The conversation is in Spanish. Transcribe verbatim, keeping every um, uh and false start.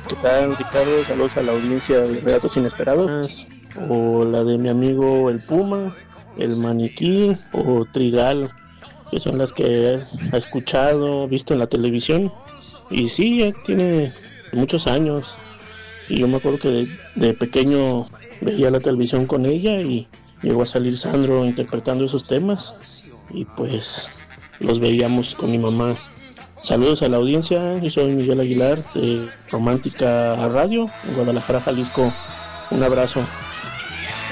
¿Qué tal, Ricardo? Saludos a la audiencia de Relatos Inesperados, o la de mi amigo el Puma, el Maniquí o Trigal, que son las que ha escuchado, visto en la televisión. Y sí, ya tiene muchos años. Y yo me acuerdo que de, de pequeño veía la televisión con ella y llegó a salir Sandro interpretando esos temas. Y pues los veíamos con mi mamá. Saludos a la audiencia, yo soy Miguel Aguilar de Romántica Radio en Guadalajara, Jalisco. Un abrazo.